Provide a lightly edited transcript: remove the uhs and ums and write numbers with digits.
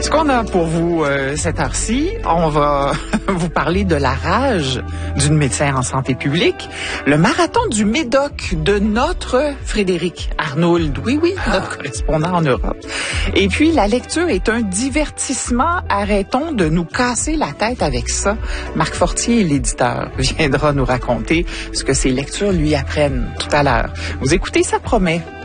Ce qu'on a pour vous cette heure-ci, on va vous parler de la rage d'une médecin en santé publique, le marathon du Médoc de notre Frédéric Arnould, oui, notre correspondant en Europe. Et puis, la lecture est un divertissement. Arrêtons de nous casser la tête avec ça. Marc Fortier, l'éditeur, viendra nous raconter ce que ces lectures lui apprennent tout à l'heure. Vous écoutez, ça promet.